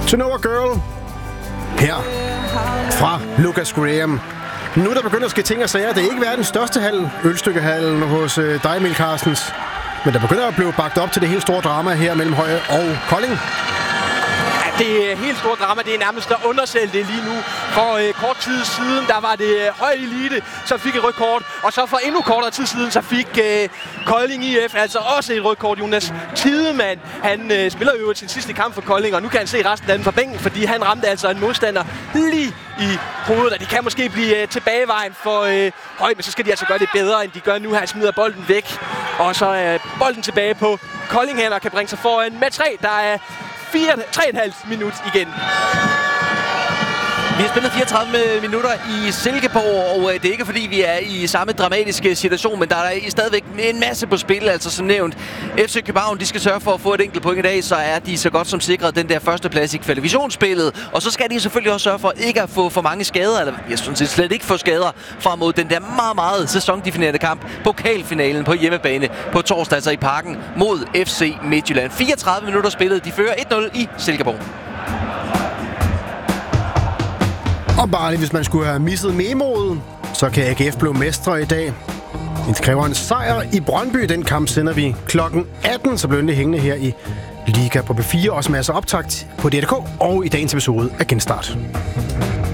To Know a Girl. Her fra Lucas Graham. Nu er der begyndt at ske ting og sager. Det er ikke verdens største hal, ølstykkehallen hos dig, Emil Carstens. Men der begynder at blive bagt op til det helt store drama her mellem Høje og Kolding. Det er helt store drama. Det er nærmest at undersælge det lige nu. For kort tid siden, der var det Høje Elite, som fik et rødt kort. Og så for endnu kortere tid siden, så fik Kolding IF altså også et rødt kort. Jonas Tidemann, han spiller jo sin sidste kamp for Kolding, og nu kan han se resten af den fra bænken, fordi han ramte altså en modstander lige i hovedet. Og de kan måske blive tilbagevejen for Høje, men så skal de altså gøre det bedre, end de gør nu. Han smider bolden væk, og så er bolden tilbage på Kolding her, og kan bringe sig foran med 3. Der er 3,5 minut igen. Vi har spillet 34 minutter i Silkeborg, og det er ikke fordi, vi er i samme dramatiske situation, men der er stadigvæk en masse på spil, altså som nævnt. FC København, de skal sørge for at få et enkelt point i dag, så er de så godt som sikret den der førsteplads i kvalifikationsspillet. Og så skal de selvfølgelig også sørge for ikke at få for mange skader, eller jeg synes slet ikke få skader frem mod den der meget sæsondefinerende kamp, pokalfinalen på hjemmebane på torsdag, altså i Parken mod FC Midtjylland. 34 minutter spillet, de fører 1-0 i Silkeborg. Og bare lige, hvis man skulle have misset memoet, så kan AGF blive mestre i dag. Det kræver en sejr i Brøndby. Den kamp sender vi klokken 18, så bliver det hængende her i Liga på B4. Også masser af optakt på DRK og i dagens episode af Genstart.